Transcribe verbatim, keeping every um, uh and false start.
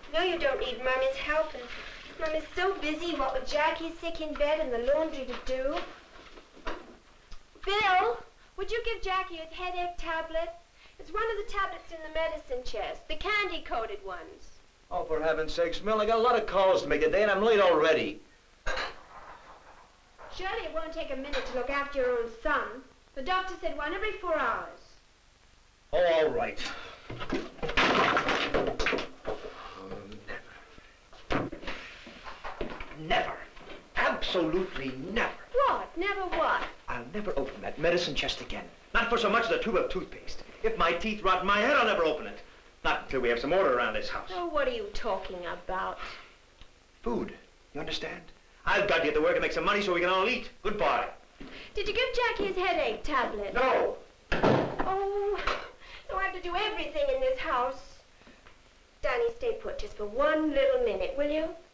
No, you don't need Mummy's help. And Mummy's so busy, what with Jackie sick in bed and the laundry to do. Bill, would you give Jackie his headache tablet? It's one of the tablets in the medicine chest, the candy-coated ones. Oh, for heaven's sakes, Mill, I got a lot of calls to make today, and I'm late already. Surely it won't take a minute to look after your own son. The doctor said one every four hours. Oh, all right. Never. Absolutely never. What? Never what? I'll never open that medicine chest again. Not for so much as a tube of toothpaste. If my teeth rot in my head, I'll never open it. Not until we have some order around this house. Oh, what are you talking about? Food. You understand? I've got to get to work and make some money so we can all eat. Goodbye. Did you give Jackie his headache tablet? No. Oh, so I have to do everything in this house. Danny, stay put just for one little minute, will you?